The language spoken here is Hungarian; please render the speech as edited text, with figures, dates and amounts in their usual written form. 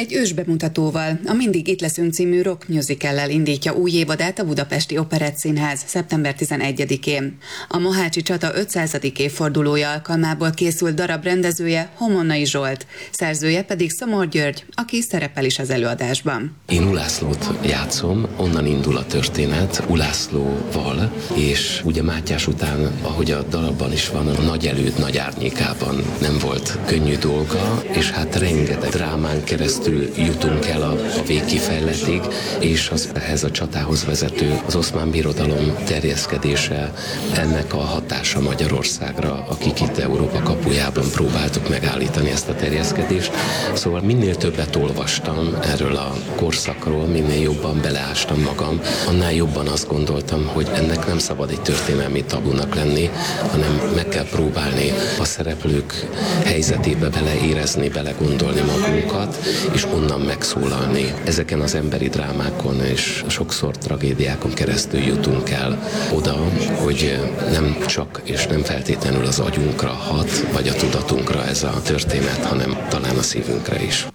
Egy ősbemutatóval, a Mindig itt leszünk című rock musicallel indítja új évadát a Budapesti Operett Színház szeptember 11-én. A Mohácsi csata 500. évfordulója alkalmából készült darab rendezője Homonnai Zsolt, szerzője pedig Szomor György, aki szerepel is az előadásban. Én Ulászlót játszom, onnan indul a történet Ulászlóval, és ugye Mátyás után, ahogy a darabban is van, a nagy előd nagy árnyékában nem volt könnyű dolga, és hát rengeteg drámán keresztül jutunk el a végkifejletig, és ehhez a csatához vezető az Oszmán Birodalom terjeszkedése, ennek a hatása Magyarországra, akik itt Európa kapujában próbáltuk megállítani ezt a terjeszkedést. Szóval minél többet olvastam erről a korszakról, minél jobban beleástam magam, annál jobban azt gondoltam, hogy ennek nem szabad egy történelmi tabunak lenni, hanem meg kell próbálni a szereplők helyzetébe beleérezni, belegondolni magunkat, és onnan megszólalni. Ezeken az emberi drámákon és sokszor tragédiákon keresztül jutunk el oda, hogy nem csak és nem feltétlenül az agyunkra hat, vagy a tudatunkra ez a történet, hanem talán a szívünkre is.